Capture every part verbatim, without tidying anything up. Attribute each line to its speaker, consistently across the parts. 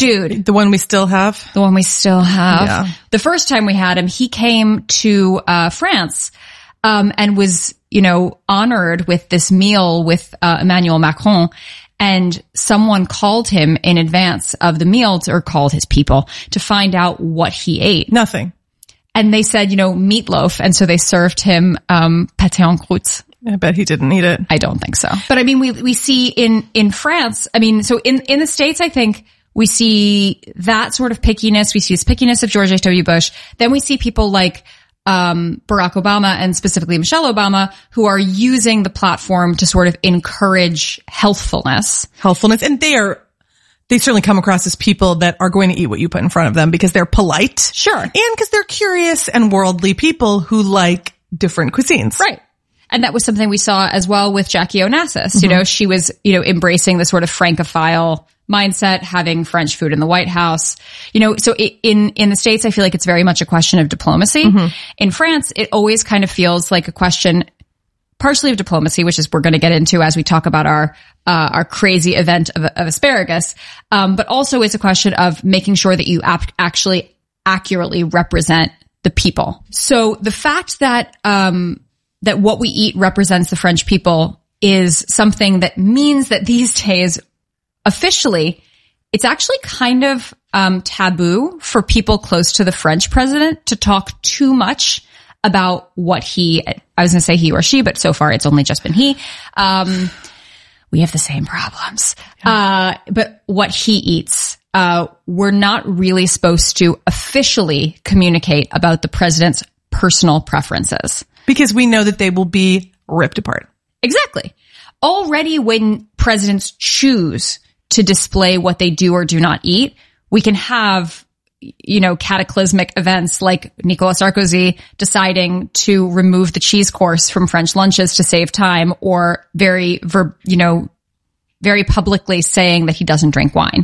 Speaker 1: dude.
Speaker 2: The one we still have?
Speaker 1: The one we still have.
Speaker 2: Yeah.
Speaker 1: The first time we had him, he came to uh France um and was, you know, honored with this meal with uh, Emmanuel Macron. And someone called him in advance of the meal, to, or called his people, to find out what he ate.
Speaker 2: Nothing.
Speaker 1: And they said, you know, meatloaf. And so they served him um pâté en croûte.
Speaker 2: I bet he didn't eat it.
Speaker 1: I don't think so. But I mean, we we see in in France, I mean, so in in the States, I think we see that sort of pickiness. We see this pickiness of George H W. Bush. Then we see people like um Barack Obama and specifically Michelle Obama, who are using the platform to sort of encourage healthfulness.
Speaker 2: Healthfulness. And they are, they certainly come across as people that are going to eat what you put in front of them because they're polite.
Speaker 1: Sure.
Speaker 2: And because they're curious and worldly people who like different cuisines.
Speaker 1: Right. And that was something we saw as well with Jackie Onassis. Mm-hmm. You know, she was, you know, embracing the sort of Francophile mindset, having French food in the White House. You know, so it, in, in the States, I feel like it's very much a question of diplomacy. Mm-hmm. In France, it always kind of feels like a question partially of diplomacy, which is we're going to get into as we talk about our, uh, our crazy event of, of asparagus. Um, but also it's a question of making sure that you ap- actually accurately represent the people. So the fact that, um, that what we eat represents the French people is something that means that these days, officially, it's actually kind of um taboo for people close to the French president to talk too much about what he, I was going to say he or she, but so far it's only just been he. Um, we have the same problems. Yeah. Uh, but what he eats. Uh, we're not really supposed to officially communicate about the president's personal preferences.
Speaker 2: Because we know that they will be ripped apart.
Speaker 1: Exactly. Already when presidents choose to display what they do or do not eat, we can have, you know, cataclysmic events like Nicolas Sarkozy deciding to remove the cheese course from French lunches to save time, or very, ver- you know, very publicly saying that he doesn't drink wine.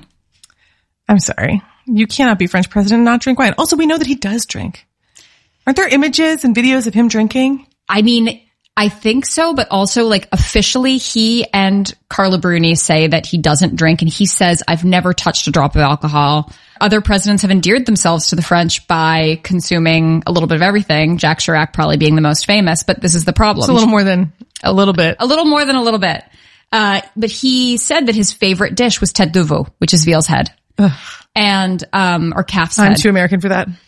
Speaker 2: I'm sorry. You cannot be French president and not drink wine. Also, we know that he does drink. Aren't there images and videos of him drinking?
Speaker 1: I mean, I think so, but also like officially he and Carla Bruni say that he doesn't drink, and he says, I've never touched a drop of alcohol. Other presidents have endeared themselves to the French by consuming a little bit of everything, Jacques Chirac probably being the most famous, but this is the problem.
Speaker 2: It's a little more than a little bit.
Speaker 1: A little more than a little bit. Uh, but he said that his favorite dish was tête de veau, which is veal's head. Ugh. And, um, or calf's head.
Speaker 2: I'm too American for that.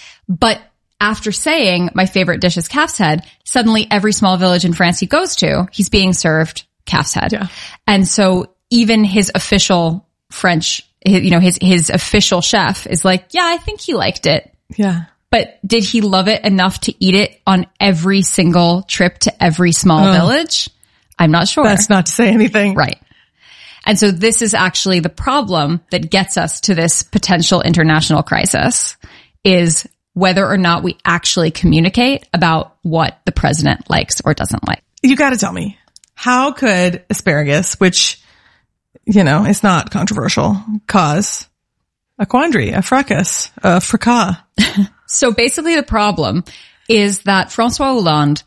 Speaker 1: But after saying my favorite dish is calf's head, suddenly every small village in France he goes to, he's being served calf's head.
Speaker 2: Yeah.
Speaker 1: And so even his official French, you know, his, his official chef is like, yeah, I think he liked it.
Speaker 2: Yeah.
Speaker 1: But did he love it enough to eat it on every single trip to every small oh. village? I'm not sure.
Speaker 2: That's not to say anything.
Speaker 1: Right. And so this is actually the problem that gets us to this potential international crisis, is whether or not we actually communicate about what the president likes or doesn't like.
Speaker 2: You got to tell me, how could asparagus, which, you know, is not controversial, cause a quandary, a fracas, a fracas?
Speaker 1: So basically the problem is that François Hollande,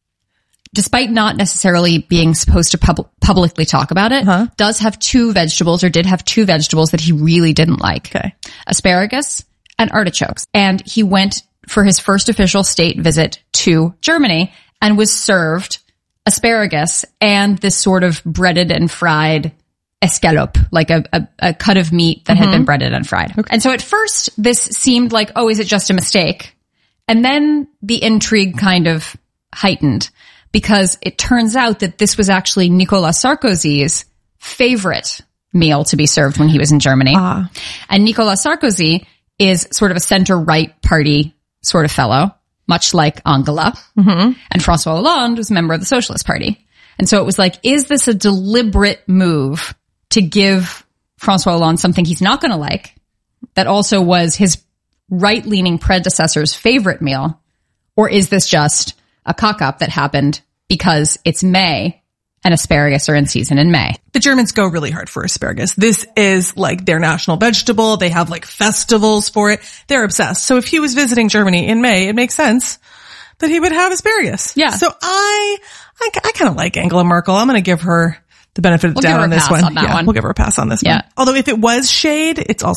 Speaker 1: despite not necessarily being supposed to pub- publicly talk about it, huh? does have two vegetables, or did have two vegetables that he really didn't like.
Speaker 2: Okay.
Speaker 1: Asparagus and artichokes. And he went for his first official state visit to Germany and was served asparagus and this sort of breaded and fried escalope, like a, a, a cut of meat that mm-hmm. had been breaded and fried. Okay. And so at first this seemed like, oh, is it just a mistake? And then the intrigue kind of heightened, because it turns out that this was actually Nicolas Sarkozy's favorite meal to be served when he was in Germany.
Speaker 2: Ah.
Speaker 1: And Nicolas Sarkozy is sort of a center-right party sort of fellow, much like Angela. Mm-hmm. And François Hollande was a member of the Socialist Party. And so it was like, is this a deliberate move to give François Hollande something he's not going to like, that also was his right-leaning predecessor's favorite meal? Or is this just a cock-up that happened because it's May and asparagus are in season in May?
Speaker 2: The Germans go really hard for asparagus. This is like their national vegetable. They have like festivals for it. They're obsessed. So if he was visiting Germany in May, it makes sense that he would have asparagus.
Speaker 1: Yeah.
Speaker 2: So I, I, I kind of like Angela Merkel. I'm going to give her the benefit of the
Speaker 1: we'll
Speaker 2: doubt on this one.
Speaker 1: on that
Speaker 2: yeah,
Speaker 1: one.
Speaker 2: We'll give her a pass on this
Speaker 1: yeah.
Speaker 2: one. Although if it was shade, it's also